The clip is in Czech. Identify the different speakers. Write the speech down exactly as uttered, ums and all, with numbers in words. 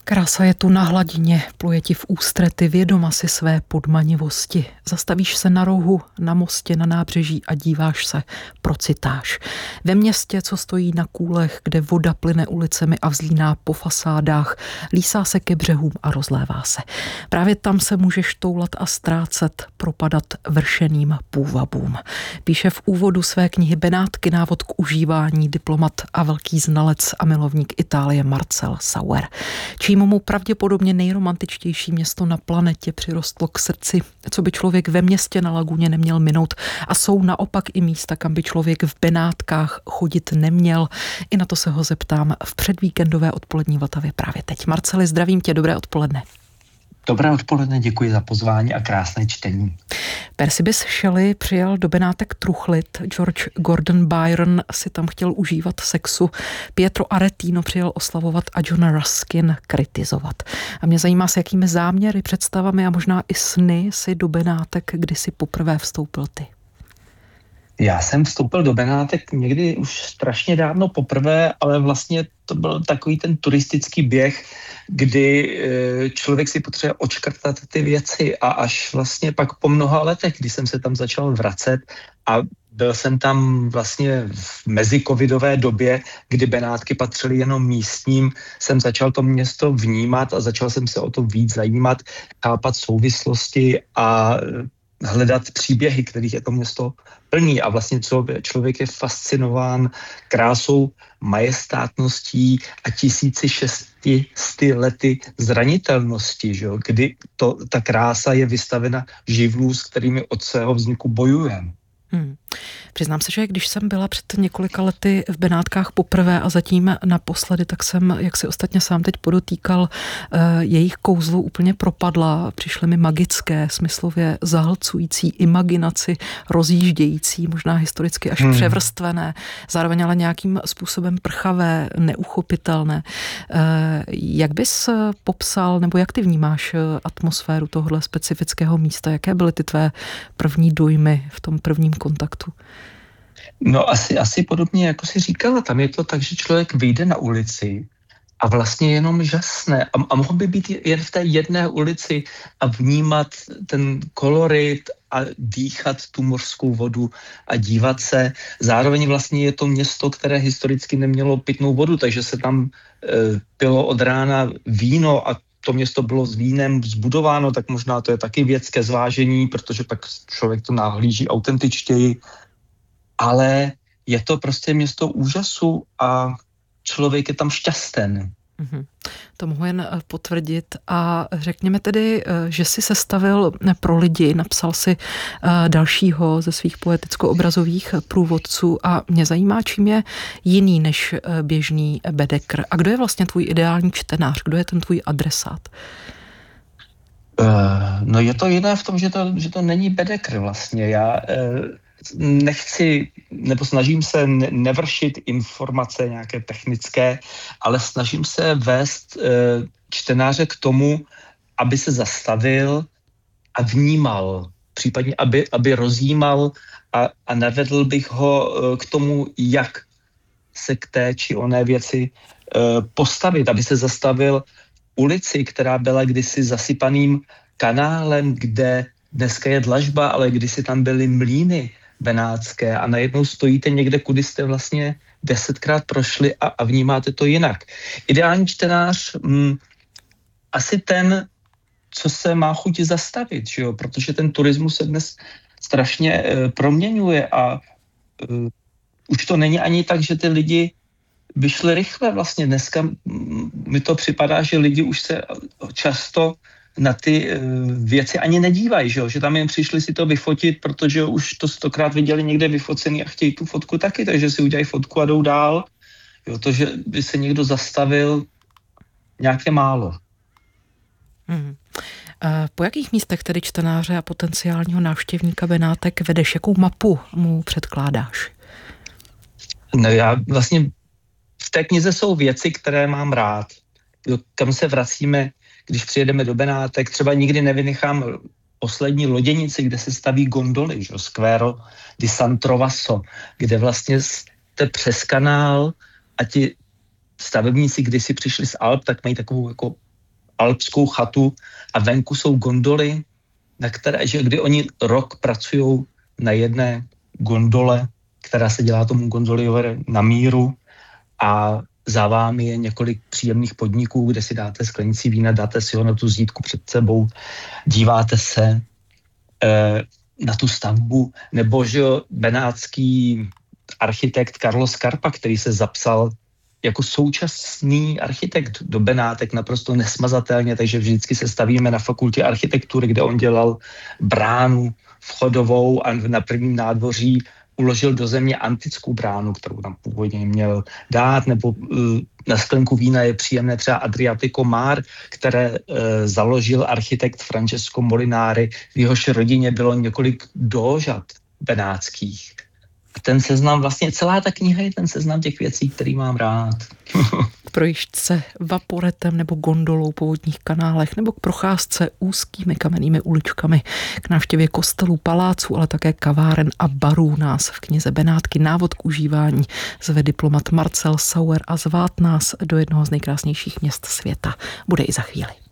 Speaker 1: Krása je tu na hladině, pluje ti v ústrety, vědoma si své podmanivosti. Zastavíš se na rohu, na mostě, na nábřeží a díváš se, procitáš. Ve městě, co stojí na kůlech, kde voda plyne ulicemi a vzlíná po fasádách, lísá se ke břehům a rozlévá se. Právě tam se můžeš toulat a ztrácet, propadat vršeným půvabům. Píše v úvodu své knihy Benátky návod k užívání diplomat a velký znalec a milovník Itálie Marcel Sauer. Čím mu pravděpodobně nejromantičtější město na planetě přirostlo k srdci, co by člověk ve městě na laguně neměl minout, a jsou naopak i místa, kam by člověk v Benátkách chodit neměl. I na to se ho zeptám v předvíkendové odpolední Vltavě právě teď. Marceli, zdravím tě, dobré odpoledne.
Speaker 2: Dobré odpoledne, děkuji za pozvání a krásné čtení.
Speaker 1: Percy Bysshe Shelley přijel do Benátek truchlit, George Gordon Byron si tam chtěl užívat sexu, Pietro Aretino přijel oslavovat a John Ruskin kritizovat. A mě zajímá, s jakými záměry, představami a možná i sny si do Benátek kdysi poprvé vstoupil ty.
Speaker 2: Já jsem vstoupil do Benátek někdy už strašně dávno poprvé, ale vlastně to byl takový ten turistický běh, kdy člověk si potřebuje odškrtat ty věci, a až vlastně pak po mnoha letech, kdy jsem se tam začal vracet a byl jsem tam vlastně v mezicovidové době, kdy Benátky patřily jenom místním, jsem začal to město vnímat a začal jsem se o to víc zajímat, chápat souvislosti a hledat příběhy, kterých je to město plní, a vlastně člověk je fascinován krásou, majestátností a tisíci šesti sty lety zranitelnosti, že jo? Kdy to, ta krása je vystavena živlů, s kterými od svého vzniku bojujeme.
Speaker 1: Hmm. Přiznám se, že když jsem byla před několika lety v Benátkách poprvé a zatím naposledy, tak jsem, jak si ostatně sám teď podotýkal, jejich kouzlu úplně propadla. Přišly mi magické, smyslově zahlcující, imaginaci rozjíždějící, možná historicky až hmm. převrstvené, zároveň ale nějakým způsobem prchavé, neuchopitelné. Jak bys popsal, nebo jak ty vnímáš atmosféru tohohle specifického místa? Jaké byly ty tvé první dojmy v tom prvním kontaktu?
Speaker 2: No asi, asi podobně, jako jsi říkala, tam je to tak, že člověk vyjde na ulici a vlastně jenom žasne a, a mohl by být jen v té jedné ulici a vnímat ten kolorit a dýchat tu mořskou vodu a dívat se. Zároveň vlastně je to město, které historicky nemělo pitnou vodu, takže se tam e, pilo od rána víno a to město bylo s vínem zbudováno, tak možná to je taky věc ke zvážení, protože pak člověk to nahlíží autentičtěji, ale je to prostě město úžasu a člověk je tam šťasten.
Speaker 1: Mm-hmm. To mohu jen potvrdit. A řekněme tedy, že jsi sestavil pro lidi, napsal si dalšího ze svých poeticko-obrazových průvodců a mě zajímá, čím je jiný než běžný Bedekr. A kdo je vlastně tvůj ideální čtenář? Kdo je ten tvůj adresát?
Speaker 2: Uh, no je to jiné v tom, že to, že to není Bedekr vlastně. Já uh, nechci, nebo snažím se nevršit informace nějaké technické, ale snažím se vést uh, čtenáře k tomu, aby se zastavil a vnímal, případně aby, aby rozjímal a, a navedl bych ho uh, k tomu, jak se k té či oné věci uh, postavit, aby se zastavil ulici, která byla kdysi zasypaným kanálem, kde dneska je dlažba, ale kdysi tam byly mlýny benátské a najednou stojíte někde, kudy jste vlastně desetkrát prošli a, a vnímáte to jinak. Ideální čtenář, hm, asi ten, co se má chuť zastavit, že jo? Protože ten turismus se dnes strašně e, proměňuje a e, už to není ani tak, že ty lidi vyšli rychle vlastně. Dneska mi to připadá, že lidi už se často na ty věci ani nedívají, že, že tam jen přišli si to vyfotit, protože už to stokrát viděli někde vyfocený a chtějí tu fotku taky, takže si udělají fotku a jdou dál. Jo, to, že by se někdo zastavil, nějaké málo.
Speaker 1: Hmm. Po jakých místech tedy čtenáře a potenciálního návštěvníka Benátek vedeš? Jakou mapu mu předkládáš?
Speaker 2: No já vlastně v té knize jsou věci, které mám rád. Kam se vracíme, když přijedeme do Benátek. Třeba nikdy nevynechám poslední loděnici, kde se staví gondoly, že? Squero di San Trovaso, kde vlastně jste přes kanál a ti stavebníci, když si přišli z Alp, tak mají takovou jako alpskou chatu a venku jsou gondoly, na které, že kdy oni rok pracují na jedné gondole, která se dělá tomu gondoliover na míru a za vámi je několik příjemných podniků, kde si dáte sklenici vína, dáte si ho na tu zítku před sebou, díváte se eh, na tu stavbu, nebo že benátský architekt Carlos Scarpa, který se zapsal jako současný architekt do Benátek naprosto nesmazatelně, takže vždycky se stavíme na fakultě architektury, kde on dělal bránu vchodovou a na prvním nádvoří uložil do země antickou bránu, kterou tam původně měl dát, nebo uh, na sklenku vína je příjemné třeba Adriatico Mar, které uh, založil architekt Francesco Molinari. V jehož rodině bylo několik dóžat benátských. A ten seznam, vlastně celá ta kniha je ten seznam těch věcí, který mám rád.
Speaker 1: K projížďce vaporetem nebo gondolou po vodních kanálech nebo k procházce úzkými kamennými uličkami, k návštěvě kostelů, paláců, ale také kaváren a barů nás v knize Benátky návod k užívání zve diplomat Marcel Sauer a zvát nás do jednoho z nejkrásnějších měst světa. Bude i za chvíli.